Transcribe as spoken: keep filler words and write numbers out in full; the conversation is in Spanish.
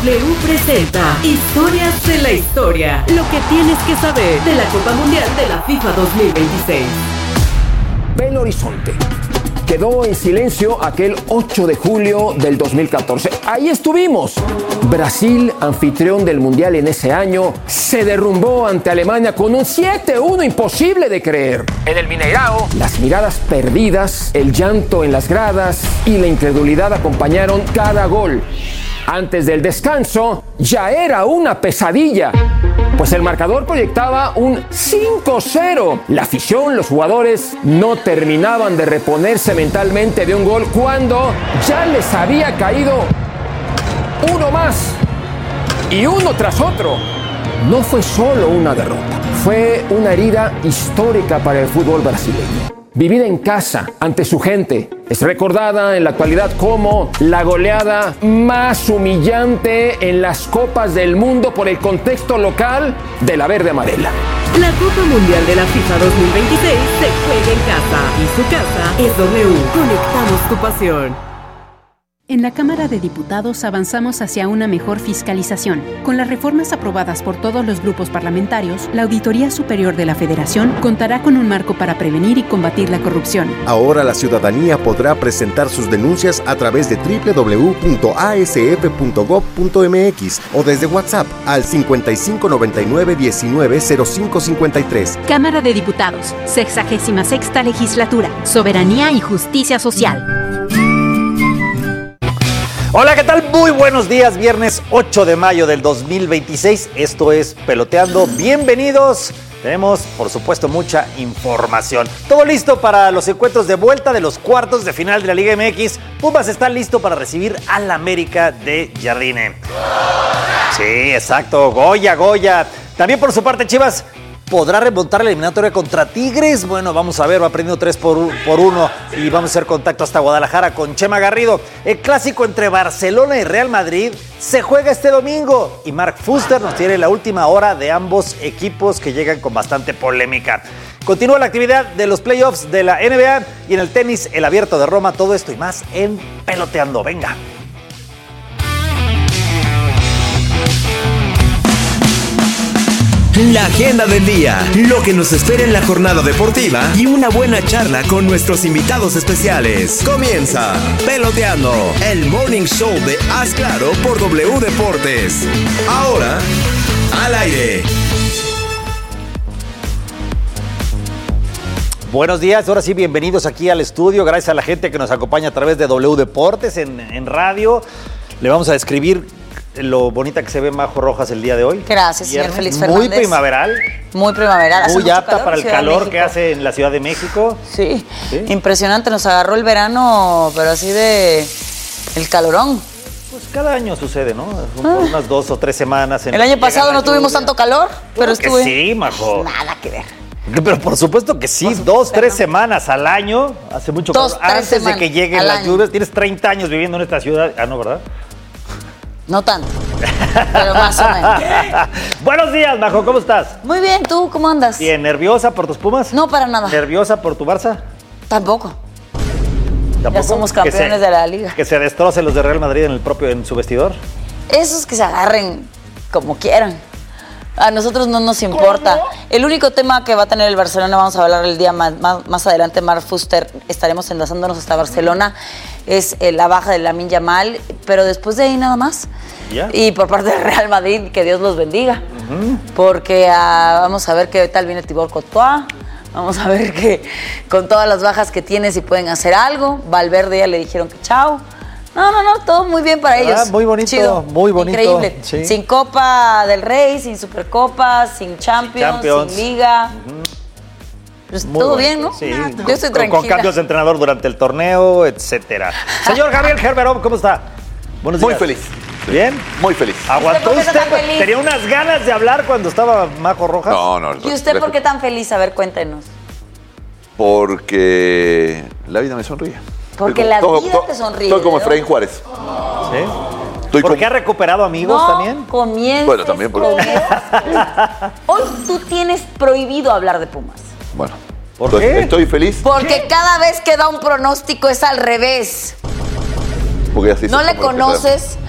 W presenta Historias de la Historia. Lo que tienes que saber de la Copa Mundial de la FIFA dos mil veintiséis. Belo Horizonte. Quedó en silencio aquel ocho de julio del dos mil catorce. Ahí estuvimos. Brasil, anfitrión del Mundial en ese año, se derrumbó ante Alemania con un siete uno imposible de creer. En el Mineirao, las miradas perdidas, el llanto en las gradas y la incredulidad acompañaron cada gol. Antes del descanso, ya era una pesadilla, pues el marcador proyectaba un cinco cero. La afición, los jugadores, no terminaban de reponerse mentalmente de un gol cuando ya les había caído uno más y uno tras otro. No fue solo una derrota, fue una herida histórica para el fútbol brasileño. Vivida en casa, ante su gente, es recordada en la actualidad como la goleada más humillante en las Copas del Mundo por el contexto local de la verde amarela. La Copa Mundial de la FIFA dos mil veintiséis se juega en casa y su casa es W. Conectamos tu pasión. En la Cámara de Diputados avanzamos hacia una mejor fiscalización. Con las reformas aprobadas por todos los grupos parlamentarios, la Auditoría Superior de la Federación contará con un marco para prevenir y combatir la corrupción. Ahora la ciudadanía podrá presentar sus denuncias a través de doble u doble u doble u punto a s f punto gob punto m x o desde WhatsApp al cincuenta y cinco noventa y nueve diecinueve cero cinco cincuenta y tres. Cámara de Diputados, sexagésima sexta Legislatura, Soberanía y Justicia Social. Hola, ¿qué tal? Muy buenos días, viernes ocho de mayo del dos mil veintiséis. Esto es Peloteando. Bienvenidos. Tenemos, por supuesto, mucha información. Todo listo para los encuentros de vuelta de los cuartos de final de la Liga M X. Pumas está listo para recibir al América de Jardine. Sí, exacto. Goya, Goya. También por su parte, Chivas ¿podrá remontar la eliminatoria contra Tigres? Bueno, vamos a ver, va aprendiendo tres por uno y vamos a hacer contacto hasta Guadalajara con Chema Garrido. El clásico entre Barcelona y Real Madrid se juega este domingo y Mark Fuster nos tiene la última hora de ambos equipos que llegan con bastante polémica. Continúa la actividad de los playoffs de la N B A y en el tenis, el Abierto de Roma, todo esto y más en Peloteando. Venga. La agenda del día, lo que nos espera en la jornada deportiva y una buena charla con nuestros invitados especiales. Comienza Peloteando, el morning show de Haz Claro por W Deportes. Ahora, al aire. Buenos días, ahora sí, bienvenidos aquí al estudio. Gracias a la gente que nos acompaña a través de W Deportes en, en radio. Le vamos a describir lo bonita que se ve Majo Rojas el día de hoy. Gracias, señor Félix Fernández. Muy primaveral. Muy primaveral. Muy apta para el calor que hace en la Ciudad de México. Sí, sí, impresionante. Nos agarró el verano, pero así de el calorón. Pues cada año sucede, ¿no? Ah. Unas dos o tres semanas. En el año pasado no tuvimos tanto calor, pero claro estuve... sí, Majo. Nada que ver. Pero por supuesto que sí, supuesto, dos, tres semanas al año. Hace mucho dos, calor. Antes semanas, de que lleguen las lluvias. Tienes treinta años viviendo en esta ciudad. Ah, no, ¿verdad? No tanto, pero más o menos. Buenos días, Majo, ¿cómo estás? Muy bien, ¿tú cómo andas? Bien, ¿nerviosa por tus Pumas? No, para nada. ¿Nerviosa por tu Barça? Tampoco. ¿Tampoco? Ya somos campeones se, de la Liga. ¿Que se destrocen los de Real Madrid en el propio, en su vestidor? Esos que se agarren como quieran. A nosotros no nos importa. ¿Cómo? El único tema que va a tener el Barcelona, vamos a hablar el día más, más, más adelante, Mark Fuster, estaremos enlazándonos hasta Barcelona, es eh, la baja de Lamine Yamal, pero después de ahí nada más. ¿Ya? Y por parte del Real Madrid, que Dios los bendiga. Uh-huh. Porque uh, vamos a ver qué tal viene Thibaut Courtois. Vamos a ver que con todas las bajas que tiene si pueden hacer algo. Valverde ya le dijeron que chao. No, no, no, todo muy bien para ellos. Ah, muy bonito, chido, muy bonito. Increíble. Sí. Sin Copa del Rey, sin Supercopa, sin Champions, sin, Champions. sin Liga. Uh-huh. Pues todo bonito. Bien, ¿no? Sí. Yo estoy tranquila. Con cambios de entrenador durante el torneo, etcétera. Señor Gabriel Gerberov, ¿cómo está? Buenos días. Muy feliz. ¿Bien? Muy feliz. ¿Aguantó usted? usted ¿Tenía unas ganas de hablar cuando estaba Majo Rojas? No, no. ¿Y usted por qué tan feliz? A ver, cuéntenos. Porque la vida me sonríe. Porque la todo, vida todo, te sonríe. Estoy como Efraín Juárez. ¿Sí? Estoy ¿Por como... qué ha recuperado amigos no, también? Comiences, bueno, también por Hoy tú tienes prohibido hablar de Pumas. Bueno. ¿Por estoy, qué? Estoy feliz. Porque ¿Qué? cada vez que da un pronóstico es al revés. Porque así no le conoces,